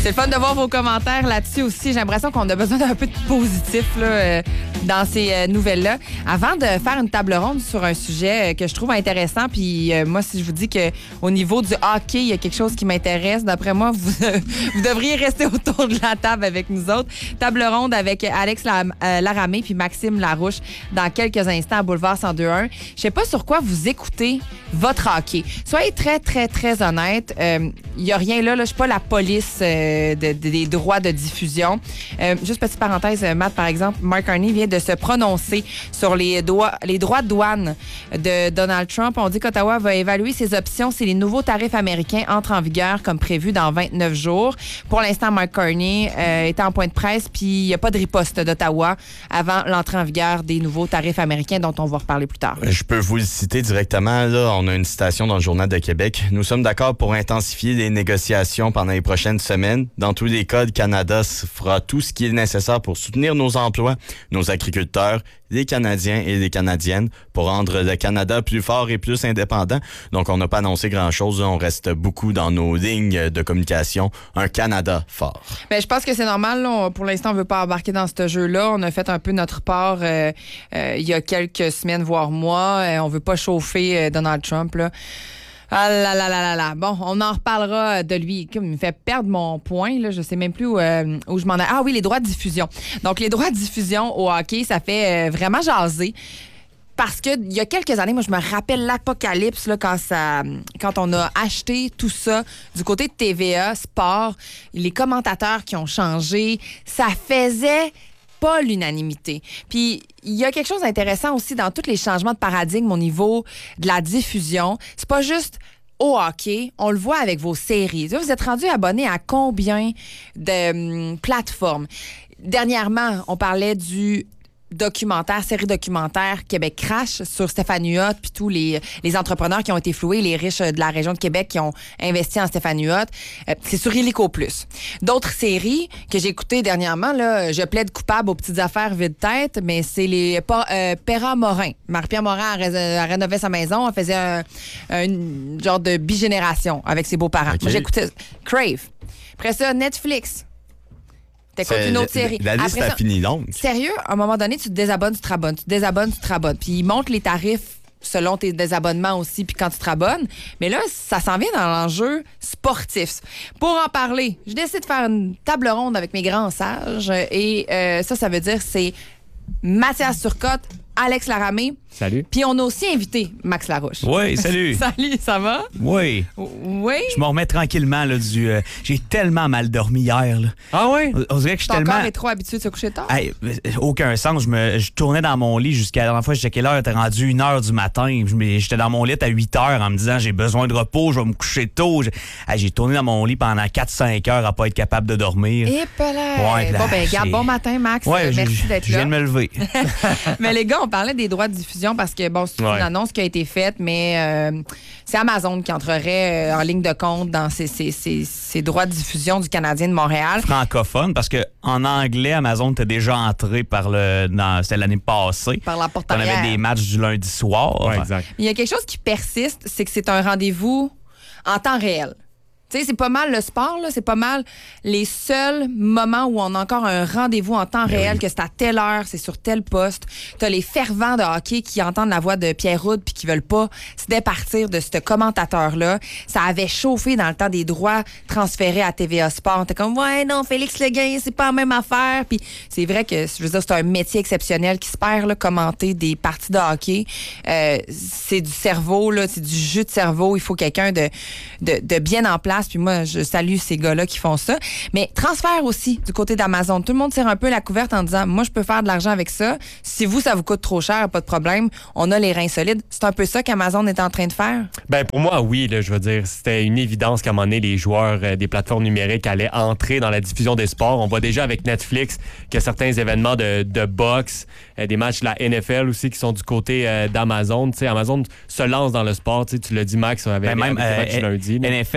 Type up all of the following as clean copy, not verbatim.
C'est le fun de voir vos commentaires là-dessus aussi. J'ai l'impression qu'on a besoin d'un peu de positif là, dans ces nouvelles-là. Avant de faire une table ronde sur un sujet que je trouve intéressant, puis moi, si je vous dis qu'au niveau du hockey, il y a quelque chose qui m'intéresse, d'après moi, vous devriez rester autour de la table avec nous autres. Table ronde avec Alex Laramé puis Maxime Larouche dans quelques instants à Boulevard 102.1. Je sais pas sur quoi vous écoutez votre hockey. Soyez très, très, très honnête. Il n'y a rien là. Je suis pas la police des droits de diffusion. Juste petite parenthèse, Matt, par exemple, Mark Carney vient de se prononcer sur les droits de douane de Donald Trump. On dit qu'Ottawa va évaluer ses options si les nouveaux tarifs américains entrent en vigueur comme prévu dans 29 jours. Pour l'instant, Mark Carney est en point de presse, puis il n'y a pas de riposte d'Ottawa avant l'entrée en vigueur des nouveaux tarifs américains dont on va reparler plus tard. Je peux vous le citer directement. Là, on a une citation dans le Journal de Québec. Nous sommes d'accord pour intensifier les négociations pendant les prochaines semaines. Dans tous les cas, le Canada fera tout ce qui est nécessaire pour soutenir nos emplois, nos agriculteurs, les Canadiens et les Canadiennes pour rendre le Canada plus fort et plus indépendant. Donc, on n'a pas annoncé grand-chose. On reste beaucoup dans nos lignes de communication. Un Canada fort. Bien, je pense que c'est normal. Là. Pour l'instant, on ne veut pas embarquer dans ce jeu-là. On a fait un peu notre part il y a quelques semaines, voire mois. On ne veut pas chauffer Donald Trump, là. Ah là là là là là. Bon, on en reparlera de lui. Il me fait perdre mon point. Là. Je sais même plus où je m'en ai. Ah oui, les droits de diffusion. Donc, les droits de diffusion au hockey, ça fait vraiment jaser. Parce que il y a quelques années, moi, je me rappelle l'apocalypse là, quand on a acheté tout ça du côté de TVA, Sport, les commentateurs qui ont changé, ça faisait pas l'unanimité. Puis, il y a quelque chose d'intéressant aussi dans tous les changements de paradigme au niveau de la diffusion. C'est pas juste au hockey, on le voit avec vos séries. Vous êtes rendu abonné à combien de plateformes? Dernièrement, on parlait du série documentaire Québec Crash sur Stéphanie Huot puis tous les entrepreneurs qui ont été floués, les riches de la région de Québec qui ont investi en Stéphanie Huot. C'est sur Illico Plus. D'autres séries que j'ai écoutées dernièrement, là, je plaide coupable aux petites affaires vide-tête, mais c'est les Perra Morin. Marie-Pierre Morin a rénové sa maison, elle faisait un genre de bigénération avec ses beaux-parents. Okay. Moi, j'écoutais Crave. Après ça, Netflix. T'écoutes une autre série. La liste a fini longue. Sérieux, à un moment donné, tu te désabonnes, tu te rabonnes. Tu te désabonnes, tu te rabonnes. Puis ils montent les tarifs selon tes désabonnements aussi, puis quand tu te rabonnes. Mais là, ça s'en vient dans l'enjeu sportif. Pour en parler, je décide de faire une table ronde avec mes grands sages. Et ça veut dire c'est Mathias Turcotte, Alex Laramé. Salut. Puis on a aussi invité Max Larouche. Oui, salut. Salut, ça va? Oui. Oui? Je me remets tranquillement là, j'ai tellement mal dormi hier. Là. Ah oui? On dirait que je suis tellement... Ton corps est trop habitué de se coucher tard? Hey, aucun sens. Je tournais dans mon lit jusqu'à la dernière fois, je checkais l'heure, était rendu 1h du matin. J'étais dans mon lit à 8h en me disant j'ai besoin de repos, je vais me coucher tôt. J'ai tourné dans mon lit pendant 4-5 heures à pas être capable de dormir. Et ouais, bon, ben, garde, bon matin, Max. Ouais, merci d'être là. Je viens de me lever. Mais les gars, on parlait des droits de diffusion parce que, bon, c'est une annonce qui a été faite, mais c'est Amazon qui entrerait en ligne de compte dans ces droits de diffusion du Canadien de Montréal. Francophone, parce qu'en anglais, Amazon était déjà entré c'était l'année passée. Par la porte On arrière. avait des matchs du lundi soir. Ouais, exact. Il y a quelque chose qui persiste, c'est que c'est un rendez-vous en temps réel. Tu sais, c'est pas mal le sport, là, c'est pas mal les seuls moments où on a encore un rendez-vous en temps réel, que c'est à telle heure, c'est sur tel poste. T'as les fervents de hockey qui entendent la voix de Pierre Roud puis qui veulent pas se départir de ce commentateur-là. Ça avait chauffé dans le temps des droits transférés à TVA Sport. T'es comme, ouais, non, Félix Leguin, c'est pas la même affaire. Puis c'est vrai que, je veux dire, c'est un métier exceptionnel qui se perd, là, commenter des parties de hockey. C'est du cerveau, là, c'est du jus de cerveau. Il faut quelqu'un de bien en place. Puis moi, je salue ces gars-là qui font ça. Mais transfert aussi du côté d'Amazon. Tout le monde tire un peu la couverte en disant, moi, je peux faire de l'argent avec ça. Si vous, ça vous coûte trop cher, pas de problème. On a les reins solides. C'est un peu ça qu'Amazon est en train de faire? Ben pour moi, oui. Là, je veux dire, c'était une évidence qu'à un moment donné, les joueurs des plateformes numériques allaient entrer dans la diffusion des sports. On voit déjà avec Netflix que certains événements de boxe, des matchs de la NFL aussi qui sont du côté d'Amazon. Tu sais, Amazon se lance dans le sport. Tu l'as dit, Max, avec les matchs lundi. NFL, je pense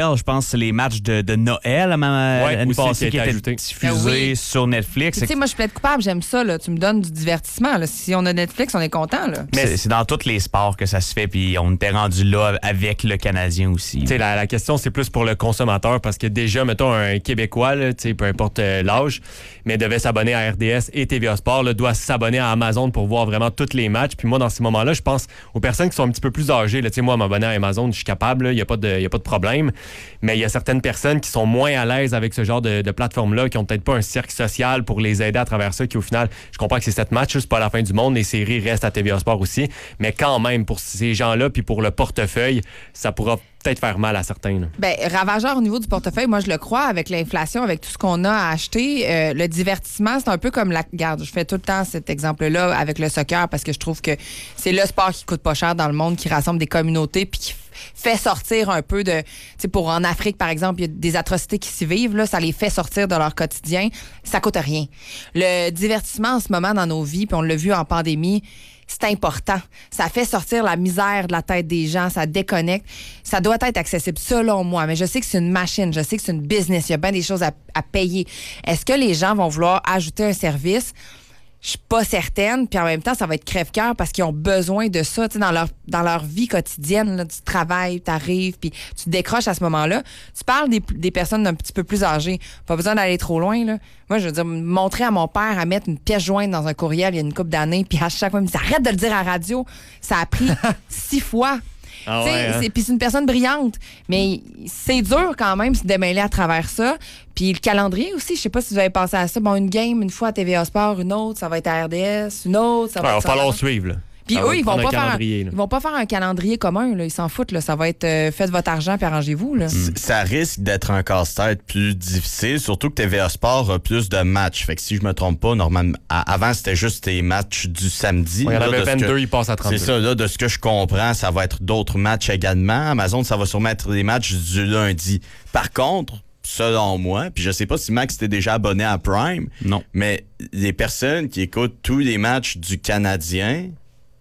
pense, les matchs de Noël l'année passée qui étaient diffusés sur Netflix. Tu sais, moi, je plaide coupable, j'aime ça. Là. Tu me donnes du divertissement. Là. Si on a Netflix, on est content. Là. Mais c'est dans tous les sports que ça se fait, puis on était rendu là avec le Canadien aussi. Tu sais, la question, c'est plus pour le consommateur, parce que déjà, mettons, un Québécois, là, peu importe l'âge, mais devait s'abonner à RDS et TVA Sport, là, doit s'abonner à Amazon pour voir vraiment tous les matchs. Puis moi, dans ces moments-là, je pense aux personnes qui sont un petit peu plus âgées. Là. Moi, m'abonner à Amazon, je suis capable, il n'y a pas de problème. Mais il y a certaines personnes qui sont moins à l'aise avec ce genre de plateforme-là, qui n'ont peut-être pas un cercle social pour les aider à travers ça, qui au final, je comprends que c'est 7 matchs, c'est pas la fin du monde, les séries restent à TVA Sport aussi, mais quand même, pour ces gens-là, puis pour le portefeuille, ça pourra peut-être faire mal à certains. Là. Bien, ravageur au niveau du portefeuille, moi, je le crois, avec l'inflation, avec tout ce qu'on a à acheter. Le divertissement, c'est un peu comme la... Regarde, je fais tout le temps cet exemple-là avec le soccer parce que je trouve que c'est le sport qui coûte pas cher dans le monde, qui rassemble des communautés puis qui fait sortir un peu de... Tu sais, pour en Afrique, par exemple, il y a des atrocités qui s'y vivent, là, ça les fait sortir de leur quotidien. Ça coûte rien. Le divertissement en ce moment dans nos vies, puis on l'a vu en pandémie, c'est important. Ça fait sortir la misère de la tête des gens, ça déconnecte. Ça doit être accessible, selon moi. Mais je sais que c'est une machine, je sais que c'est une business, il y a bien des choses à payer. Est-ce que les gens vont vouloir ajouter un service? Je suis pas certaine. Puis en même temps, ça va être crève-cœur parce qu'ils ont besoin de ça, tu sais, dans leur vie quotidienne, là, du travail, tu arrives, puis tu décroches à ce moment-là. Tu parles des personnes un petit peu plus âgées. Pas besoin d'aller trop loin, là. Moi, je veux dire, montrer à mon père à mettre une pièce jointe dans un courriel il y a une couple d'années, puis à chaque fois, il me dit, arrête de le dire à la radio. Ça a pris 6 fois. Ah ouais, hein? Puis c'est une personne brillante, mais c'est dur quand même de se démêler à travers ça. Puis le calendrier aussi, je sais pas si vous avez pensé à ça. Bon, une game, une fois à TVA Sport, une autre, ça va être à RDS, une autre, ça va être... Il va falloir suivre, là. Puis eux, ils vont vont pas faire un calendrier commun, là. Ils s'en foutent, là. Ça va être faites votre argent puis arrangez-vous, là. Ça risque d'être un casse-tête plus difficile, surtout que TVA Sport a plus de matchs. Fait que si je me trompe pas, normalement, avant, c'était juste les matchs du samedi. Il y en avait 22, ils passent à 32. C'est ça, là, de ce que je comprends, ça va être d'autres matchs également. Amazon, ça va sûrement être des matchs du lundi. Par contre, selon moi, puis je sais pas si Max était déjà abonné à Prime. Non. Mais les personnes qui écoutent tous les matchs du Canadien,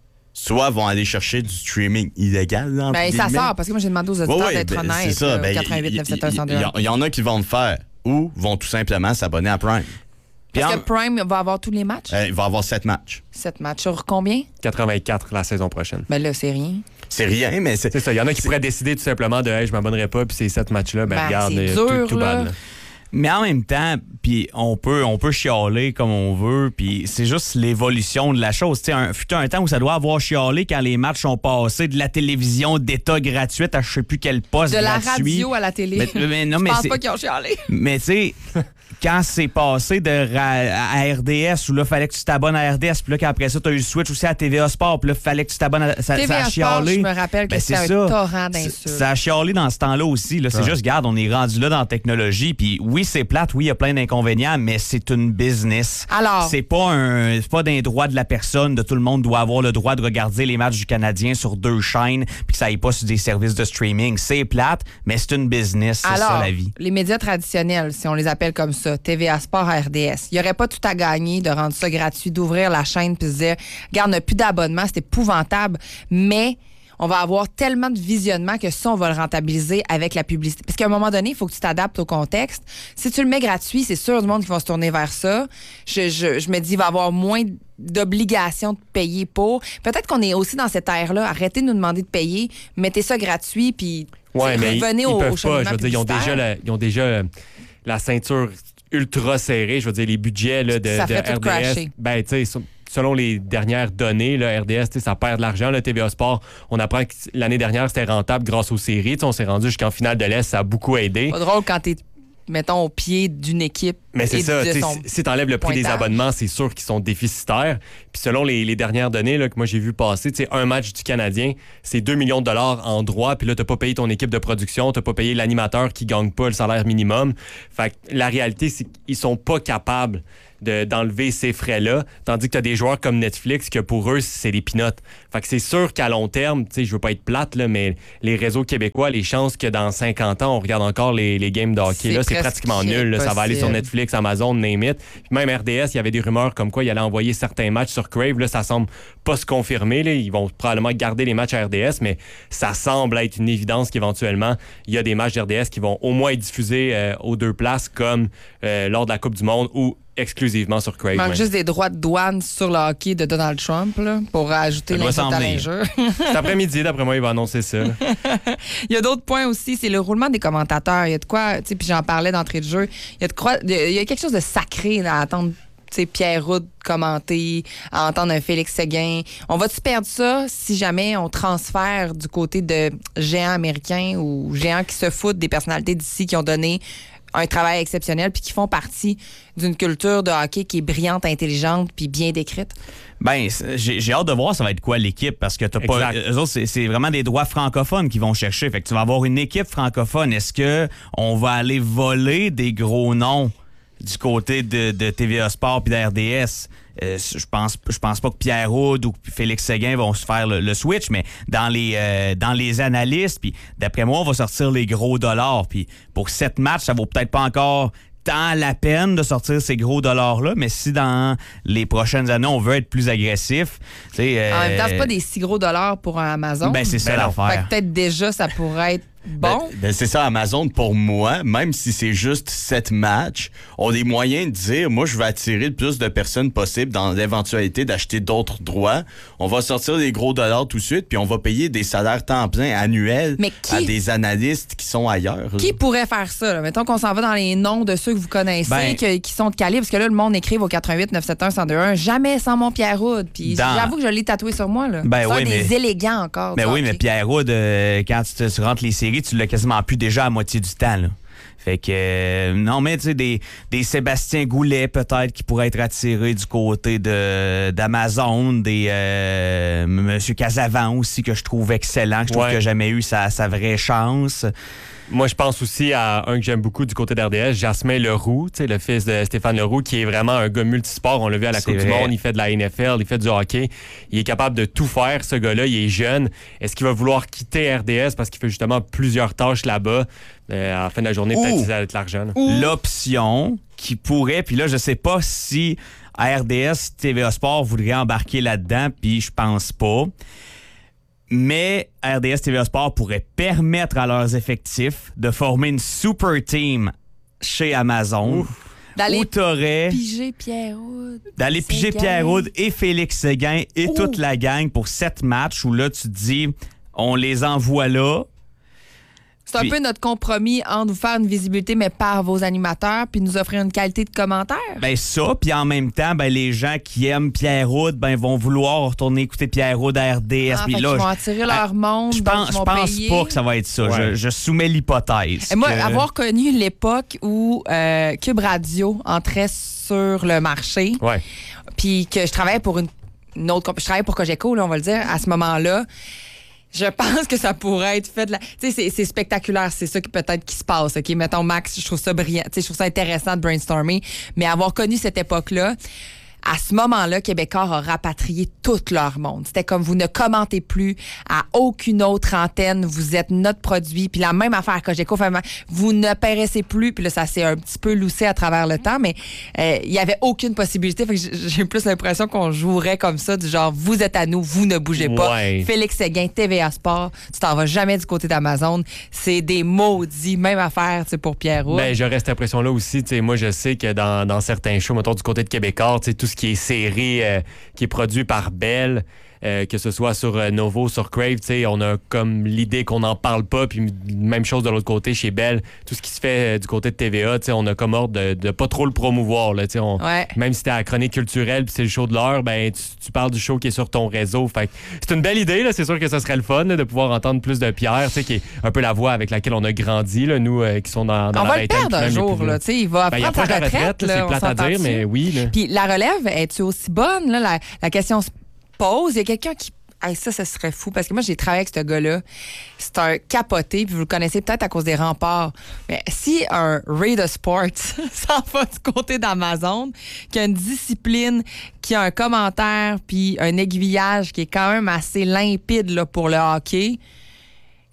soit vont aller chercher du streaming illégal. Là, ça sort, parce que moi, j'ai demandé aux auditeurs d'être honnêtes. C'est ça. 88 971 il y en a qui vont le faire ou vont tout simplement s'abonner à Prime. Parce que Prime va avoir tous les matchs? Il va avoir 7 matchs. 7 matchs. Sur combien? 84 la saison prochaine. Ben là, c'est rien. C'est rien, mais c'est... C'est ça. Il y en a qui pourraient décider tout simplement de « Hey, je m'abonnerai pas », puis ces 7 matchs-là, regarde, c'est dur, tout bad. Là. Mais en même temps, puis on peut chialer comme on veut, puis c'est juste l'évolution de la chose. Tu sais, fut un temps où ça doit avoir chialé quand les matchs sont passés de la télévision d'État gratuite à je sais plus quel poste gratuit. De la radio à la télé. Mais non, je pense pas qu'ils ont chialé. Mais tu sais, quand c'est passé à RDS, où là, fallait que tu t'abonnes à RDS, puis là, qu'après ça, tu as eu le switch aussi à TVA Sport, puis là, fallait que tu t'abonnes à... Ça a chialé. Je me rappelle que c'était un torrent d'insultes. Ça a chialé dans ce temps-là aussi. Là. C'est juste, regarde, on est rendu là dans la technologie, puis oui, c'est plate, oui, il y a plein d'inconvénients, mais c'est une business. Alors... C'est pas d'un droit de la personne, de tout le monde doit avoir le droit de regarder les matchs du Canadien sur 2 chaînes, puis que ça aille pas sur des services de streaming. C'est plate, mais c'est une business, c'est ça la vie. Les médias traditionnels, si on les appelle comme ça, TVA Sport, RDS, il n'y aurait pas tout à gagner de rendre ça gratuit, d'ouvrir la chaîne puis de se dire, regarde, on n'a plus d'abonnement, c'est épouvantable, mais on va avoir tellement de visionnement que ça, on va le rentabiliser avec la publicité. Parce qu'à un moment donné, il faut que tu t'adaptes au contexte. Si tu le mets gratuit, c'est sûr du monde qui va se tourner vers ça. Je me dis, il va y avoir moins d'obligation de payer pour. Peut-être qu'on est aussi dans cette ère-là. Arrêtez de nous demander de payer. Mettez ça gratuit, puis revenez au cheminement publicitaire. Ils ont déjà la ceinture ultra serrée. Je veux dire, les budgets là, de RDS. Ben, tu sais, selon les dernières données, là, RDS, ça perd de l'argent. Le TVA Sport, on apprend que l'année dernière, c'était rentable grâce aux séries. On s'est rendu jusqu'en finale de l'Est. Ça a beaucoup aidé. Pas drôle quand t'es, mettons, au pied d'une équipe. Mais c'est ça. Si t'enlèves le prix des abonnements, c'est sûr qu'ils sont déficitaires. Puis selon les dernières données là, que moi j'ai vu passer, un match du Canadien, c'est 2 millions de dollars en droits. Puis là, t'as pas payé ton équipe de production, t'as pas payé l'animateur qui gagne pas le salaire minimum. Fait que la réalité, c'est qu'ils sont pas capables d'enlever ces frais-là, tandis que tu as des joueurs comme Netflix que pour eux, c'est des pinottes. Fait que c'est sûr qu'à long terme, tu sais, je veux pas être plate, là, mais les réseaux québécois, les chances que dans 50 ans, on regarde encore les games de hockey, là, c'est pratiquement nul. Là, ça va aller sur Netflix. Netflix, Amazon, name it. Puis même RDS, il y avait des rumeurs comme quoi il allait envoyer certains matchs sur Crave. Là, ça semble pas se confirmer. Là. Ils vont probablement garder les matchs à RDS, mais ça semble être une évidence qu'éventuellement, il y a des matchs d'RDS qui vont au moins être diffusés aux deux places, comme lors de la Coupe du Monde ou exclusivement sur Crave. Il manque juste des droits de douane sur le hockey de Donald Trump là, pour ajouter l'insulte à l'injure. Cet après-midi, d'après moi, il va annoncer ça. Il y a d'autres points aussi, c'est le roulement des commentateurs. Il y a de quoi, tu sais, puis j'en parlais d'entrée de jeu, il y a quelque chose de sacré là, à attendre Pierre Roud commenter, à entendre un Félix Séguin. On va-tu perdre ça si jamais on transfère du côté de géants américains ou géants qui se foutent des personnalités d'ici qui ont donné un travail exceptionnel puis qui font partie d'une culture de hockey qui est brillante, intelligente puis bien décrite? Ben, j'ai hâte de voir ça va être quoi l'équipe parce que t'as pas. Eux autres, c'est vraiment des droits francophones qu'ils vont chercher. Fait que tu vas avoir une équipe francophone. Est-ce que on va aller voler des gros noms du côté de TVA Sport puis de RDS? Je pense pas que Pierre Roud ou Félix Séguin vont se faire le switch, mais dans les analystes, puis d'après moi, on va sortir les gros dollars. Puis pour 7 matchs, ça vaut peut-être pas encore tant la peine de sortir ces gros dollars-là, mais si dans les prochaines années, on veut être plus agressif... En même temps, c'est pas des si gros dollars pour un Amazon. Ben, c'est ça l'affaire. Fait que peut-être déjà, ça pourrait être bon. Ben, c'est ça, Amazon, pour moi, même si c'est juste 7 matchs, ont des moyens de dire, moi, je vais attirer le plus de personnes possible dans l'éventualité d'acheter d'autres droits. On va sortir des gros dollars tout de suite, puis on va payer des salaires temps plein annuels à des analystes qui sont ailleurs. Qui pourrait faire ça? Là? Mettons qu'on s'en va dans les noms de ceux que vous connaissez, qui sont de calibre, parce que là, le monde écrive au 88 971 1021 jamais sans mon Pierre Roud. Puis j'avoue que je l'ai tatoué sur moi. Là. Des élégants encore. Ben oui, mais Pierre Roud, quand tu rentres les séries, tu l'as quasiment plus déjà à moitié du temps. Là. Fait que, non, mais tu sais, des Sébastien Goulet peut-être qui pourraient être attirés du côté d'Amazon, des Monsieur Casavant aussi que je trouve excellent, que je trouve qu'il n'a jamais eu sa vraie chance. Moi, je pense aussi à un que j'aime beaucoup du côté d'RDS, Jasmin Leroux, le fils de Stéphane Leroux, qui est vraiment un gars multisport. On l'a vu à la Coupe du Monde, il fait de la NFL, il fait du hockey. Il est capable de tout faire, ce gars-là. Il est jeune. Est-ce qu'il va vouloir quitter RDS parce qu'il fait justement plusieurs tâches là-bas? À la fin de la journée, peut-être qu'il a de l'argent. L'option qui pourrait, puis là, je sais pas si à RDS, TVA Sport voudrait embarquer là-dedans, puis je pense pas. Mais RDS TVA Sport pourrait permettre à leurs effectifs de former une super team chez Amazon. D'aller piger Pierre Roud. D'aller piger Pierre Roud et Félix Séguin et toute la gang pour 7 matchs où là, tu te dis, on les envoie là. C'est un peu notre compromis entre vous faire une visibilité, mais par vos animateurs, puis nous offrir une qualité de commentaire. Ben ça, puis en même temps, ben les gens qui aiment Pierre Roud, ben vont vouloir retourner écouter Pierre Roud à RDS. Ils vont attirer leur monde. Je pense pas que ça va être ça. Ouais. Je soumets l'hypothèse. Et moi, avoir connu l'époque où Cube Radio entrait sur le marché, puis que je travaillais pour une autre compagnie, je travaillais pour Cogeco, là, on va le dire, à ce moment-là. Je pense que ça pourrait être fait de la... Tu sais, c'est spectaculaire. C'est ça qui peut-être qui se passe. OK? Mettons, Max, je trouve ça brillant. Tu sais, je trouve ça intéressant de brainstormer. Mais avoir connu cette époque-là, à ce moment-là, Québécois a rapatrié tout leur monde. C'était comme, vous ne commentez plus à aucune autre antenne. Vous êtes notre produit. Puis la même affaire à Cogeco, vous ne paraissez plus. Puis là, ça s'est un petit peu loussé à travers le temps, mais il n'y avait aucune possibilité. Fait que j'ai plus l'impression qu'on jouerait comme ça, du genre, vous êtes à nous, vous ne bougez pas. Ouais. Félix Séguin, TVA Sport, tu t'en vas jamais du côté d'Amazon. C'est des maudits. Même affaire, tu sais, pour Pierre Roud. Ben, j'aurais cette impression-là aussi. Tu sais, moi, je sais que dans certains shows, mettons, du côté de Québécois, tu sais, tout ce qui est série qui est produit par Bell, que ce soit sur Novo, sur Crave, on a comme l'idée qu'on n'en parle pas, puis même chose de l'autre côté chez Bell, tout ce qui se fait du côté de TVA, on a comme ordre de pas trop le promouvoir. Là, même si t'es à la chronique culturelle puis c'est le show de l'heure, ben tu parles du show qui est sur ton réseau. Fait c'est une belle idée, là, c'est sûr que ça serait le fun là, de pouvoir entendre plus de Pierre, qui est un peu la voix avec laquelle on a grandi, là, nous qui sont dans on la va le perdre un jour, là, il va prendre sa retraite. C'est plate à dire, mais oui. Puis la relève, es-tu aussi bonne? Là, la question se pose. Il y a quelqu'un qui... Hey, ça serait fou, parce que moi, j'ai travaillé avec ce gars-là. C'est un capoté, puis vous le connaissez peut-être à cause des remparts. Mais si un Ray de Sport s'en va du côté d'Amazon, qui a une discipline, qui a un commentaire, puis un aiguillage qui est quand même assez limpide là, pour le hockey,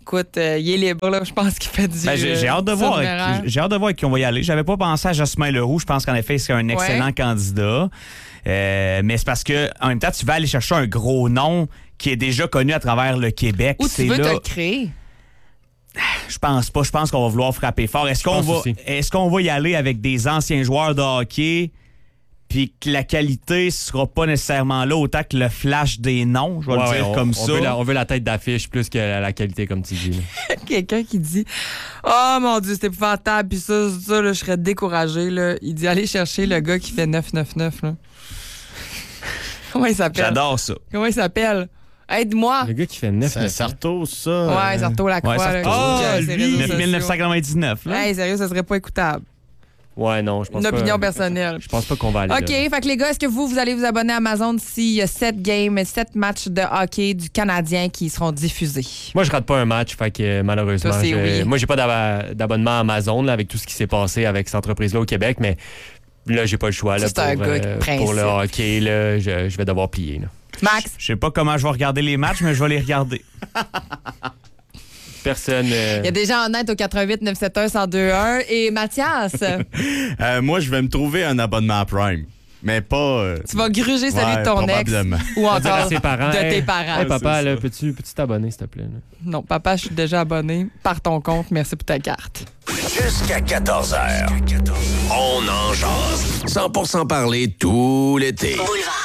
Écoute, il est libre, là. Je pense qu'il fait du. J'ai hâte de voir. J'ai hâte de voir qui on va y aller. J'avais pas pensé à Jasmin Leroux. Je pense qu'en effet, c'est un excellent candidat. Mais c'est parce que en même temps, tu vas aller chercher un gros nom qui est déjà connu à travers le Québec. Où tu veux te le créer? Je pense pas. Je pense qu'on va vouloir frapper fort. Est-ce qu'on va y aller avec des anciens joueurs de hockey? Puis que la qualité sera pas nécessairement là autant que le flash des noms, je vais le dire comme ça. On veut la tête d'affiche plus que la qualité, comme tu dis. Quelqu'un qui dit « Oh mon Dieu, c'est épouvantable, puis ça là, je serais découragé. » Il dit « Allez chercher le gars qui fait 999. » Comment il s'appelle? J'adore ça. Comment il s'appelle? Aide-moi. Le gars qui fait 999. C'est Sarto, ça. Ouais, Sarto Lacroix. Ouais, lui, 1999. Hey, sérieux, ça serait pas écoutable. Ouais, non, je pense pas. Une opinion personnelle. Je pense pas qu'on va aller OK, là. Fait que les gars, est-ce que vous allez vous abonner à Amazon s'il y a 7 matchs de hockey du Canadien qui seront diffusés? Moi, je rate pas un match, fait que malheureusement, Ça, oui. moi, j'ai pas d'abonnement à Amazon là, avec tout ce qui s'est passé avec cette entreprise-là au Québec, mais là, j'ai pas le choix là, pour le hockey. Là, je vais devoir plier. Là. Max? Je sais pas comment je vais regarder les matchs, mais je vais les regarder. Personne. Il y a des gens en net au 88 971 1021. Et Mathias? Moi, je vais me trouver un abonnement à Prime. Mais pas. Tu vas gruger celui de ton ex ou encore à ses parents, de tes parents. Hey, papa, là, peux-tu t'abonner, s'il te plaît? Là? Non, papa, je suis déjà abonné. Par ton compte, merci pour ta carte. Jusqu'à 14h. On en jase. 100% parler tout l'été. Boulevard.